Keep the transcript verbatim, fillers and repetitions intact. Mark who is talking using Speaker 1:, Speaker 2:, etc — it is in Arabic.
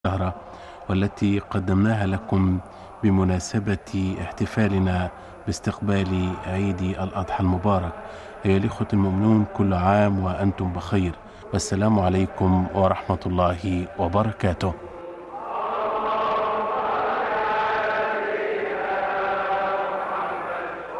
Speaker 1: السهرة والتي قدمناها لكم بمناسبة احتفالنا باستقبال عيد الأضحى المبارك. أيها الإخوة المؤمنون، كل عام وأنتم بخير، والسلام عليكم ورحمة الله وبركاته.